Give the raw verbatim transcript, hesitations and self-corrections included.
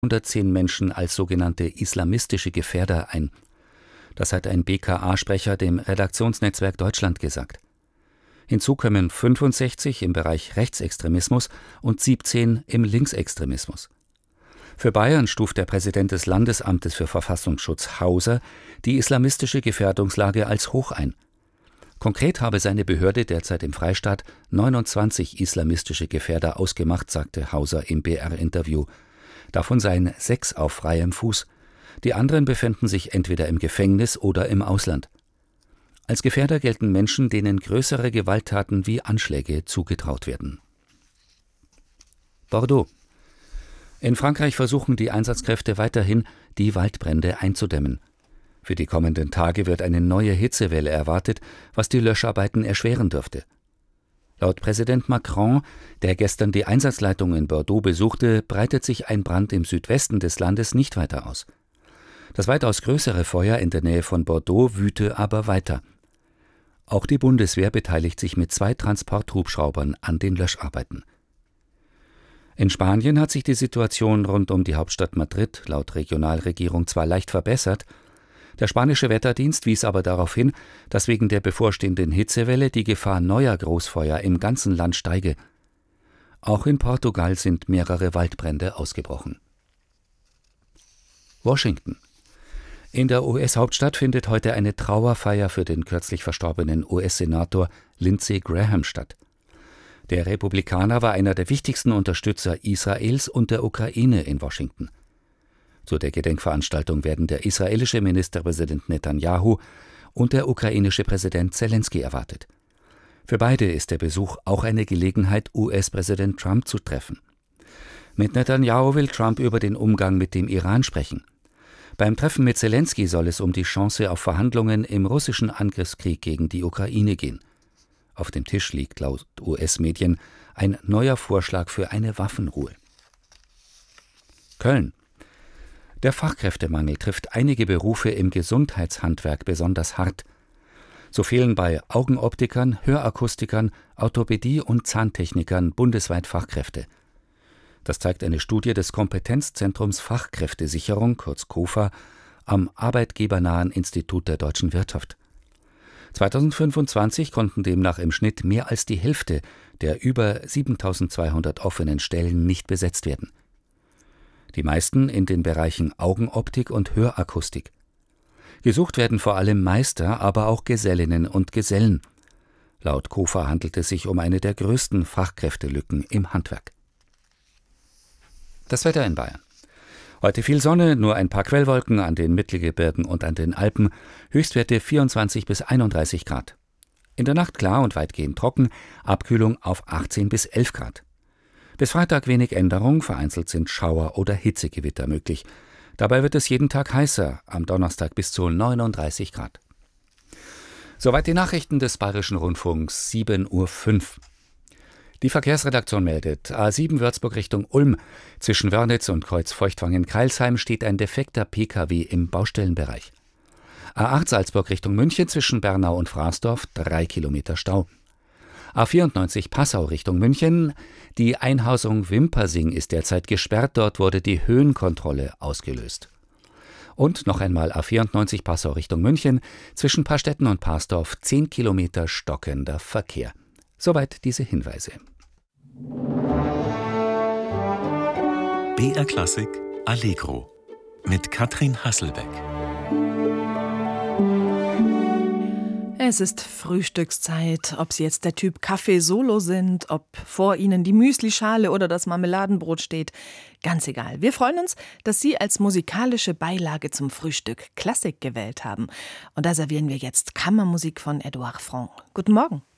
hundertzehn Menschen als sogenannte islamistische Gefährder ein. Das hat ein B K A-Sprecher dem Redaktionsnetzwerk Deutschland gesagt. Hinzu kommen fünfundsechzig im Bereich Rechtsextremismus und siebzehn im Linksextremismus. Für Bayern stuft der Präsident des Landesamtes für Verfassungsschutz Hauser die islamistische Gefährdungslage als hoch ein. Konkret habe seine Behörde derzeit im Freistaat neunundzwanzig islamistische Gefährder ausgemacht, sagte Hauser im B R-Interview. Davon seien sechs auf freiem Fuß. Die anderen befänden sich entweder im Gefängnis oder im Ausland. Als Gefährder gelten Menschen, denen größere Gewalttaten wie Anschläge zugetraut werden. Bordeaux. In Frankreich versuchen die Einsatzkräfte weiterhin, die Waldbrände einzudämmen. Für die kommenden Tage wird eine neue Hitzewelle erwartet, was die Löscharbeiten erschweren dürfte. Laut Präsident Macron, der gestern die Einsatzleitung in Bordeaux besuchte, breitet sich ein Brand im Südwesten des Landes nicht weiter aus. Das weitaus größere Feuer in der Nähe von Bordeaux wüte aber weiter. Auch die Bundeswehr beteiligt sich mit zwei Transporthubschraubern an den Löscharbeiten. In Spanien hat sich die Situation rund um die Hauptstadt Madrid laut Regionalregierung zwar leicht verbessert, der spanische Wetterdienst wies aber darauf hin, dass wegen der bevorstehenden Hitzewelle die Gefahr neuer Großfeuer im ganzen Land steige. Auch in Portugal sind mehrere Waldbrände ausgebrochen. Washington. In der U S-Hauptstadt findet heute eine Trauerfeier für den kürzlich verstorbenen U S-Senator Lindsey Graham statt. Der Republikaner war einer der wichtigsten Unterstützer Israels und der Ukraine in Washington. Zu der Gedenkveranstaltung werden der israelische Ministerpräsident Netanyahu und der ukrainische Präsident Zelensky erwartet. Für beide ist der Besuch auch eine Gelegenheit, U S-Präsident Trump zu treffen. Mit Netanyahu will Trump über den Umgang mit dem Iran sprechen. Beim Treffen mit Zelensky soll es um die Chance auf Verhandlungen im russischen Angriffskrieg gegen die Ukraine gehen. Auf dem Tisch liegt laut U S-Medien ein neuer Vorschlag für eine Waffenruhe. Köln. Der Fachkräftemangel trifft einige Berufe im Gesundheitshandwerk besonders hart. So fehlen bei Augenoptikern, Hörakustikern, Orthopädie- und Zahntechnikern bundesweit Fachkräfte. Das zeigt eine Studie des Kompetenzzentrums Fachkräftesicherung, kurz KOFA, am Arbeitgebernahen Institut der deutschen Wirtschaft. zweitausendfünfundzwanzig konnten demnach im Schnitt mehr als die Hälfte der über siebentausendzweihundert offenen Stellen nicht besetzt werden. Die meisten in den Bereichen Augenoptik und Hörakustik. Gesucht werden vor allem Meister, aber auch Gesellinnen und Gesellen. Laut KOFA handelt es sich um eine der größten Fachkräftelücken im Handwerk. Das Wetter in Bayern. Heute viel Sonne, nur ein paar Quellwolken an den Mittelgebirgen und an den Alpen, Höchstwerte vierundzwanzig bis einunddreißig Grad. In der Nacht klar und weitgehend trocken, Abkühlung auf achtzehn bis elf Grad. Bis Freitag wenig Änderung, vereinzelt sind Schauer oder Hitzegewitter möglich. Dabei wird es jeden Tag heißer, am Donnerstag bis zu neununddreißig Grad. Soweit die Nachrichten des Bayerischen Rundfunks, sieben Uhr fünf. Die Verkehrsredaktion meldet, A sieben Würzburg Richtung Ulm. Zwischen Wörnitz und Kreuz-Feuchtwangen-Kreilsheim steht ein defekter P K W im Baustellenbereich. A acht Salzburg Richtung München zwischen Bernau und Fraßdorf, drei Kilometer Stau. A vierundneunzig Passau Richtung München. Die Einhausung Wimpersing ist derzeit gesperrt, dort wurde die Höhenkontrolle ausgelöst. Und noch einmal A vierundneunzig Passau Richtung München, zwischen Paarstetten und Parsdorf, zehn Kilometer stockender Verkehr. Soweit diese Hinweise. B R Klassik Allegro mit Katrin Hasselbeck. Es ist Frühstückszeit, ob Sie jetzt der Typ Kaffee Solo sind, ob vor Ihnen die Müslischale oder das Marmeladenbrot steht. Ganz egal. Wir freuen uns, dass Sie als musikalische Beilage zum Frühstück Klassik gewählt haben. Und da servieren wir jetzt Kammermusik von Edouard Franck. Guten Morgen.